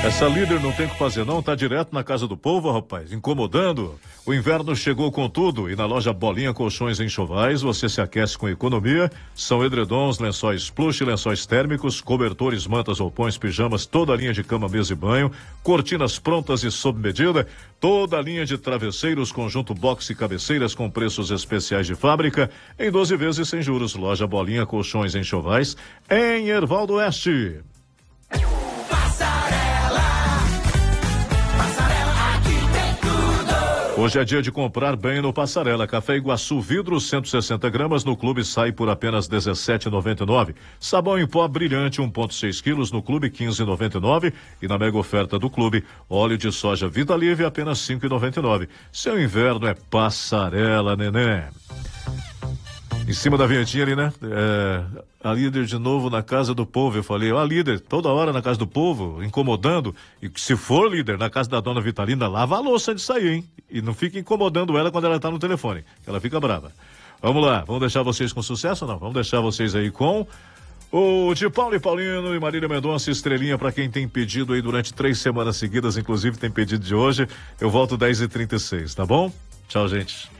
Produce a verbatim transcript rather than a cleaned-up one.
Essa líder não tem o que fazer não, tá direto na casa do povo, rapaz, incomodando. O inverno chegou com tudo e na loja Bolinha Colchões Enxovais você se aquece com economia. São edredons, lençóis plush, lençóis térmicos, cobertores, mantas, roupões, pijamas, toda a linha de cama, mesa e banho, cortinas prontas e sob medida, toda a linha de travesseiros, conjunto box e cabeceiras com preços especiais de fábrica em doze vezes sem juros. Loja Bolinha Colchões Enxovais em Erval do Oeste. Hoje é dia de comprar bem no Passarela. Café Iguaçu vidro cento e sessenta gramas no clube sai por apenas dezessete reais e noventa e nove centavos. Sabão em pó brilhante um vírgula seis quilos no clube quinze reais e noventa e nove centavos e na mega oferta do clube óleo de soja Vida Livre apenas cinco reais e noventa e nove centavos. Seu inverno é Passarela, neném. Em cima da vinhetinha ali, né? É, a líder de novo na casa do povo. Eu falei, ó, líder, toda hora na casa do povo, incomodando. E se for líder na casa da dona Vitalina, lava a louça de sair, hein? E não fica incomodando ela quando ela tá no telefone, que ela fica brava. Vamos lá, vamos deixar vocês com sucesso ou não? Vamos deixar vocês aí com o de Paulo e Paulino e Marília Mendonça, estrelinha pra quem tem pedido aí durante três semanas seguidas, inclusive tem pedido de hoje. Eu volto dez e trinta e seis, tá bom? Tchau, gente.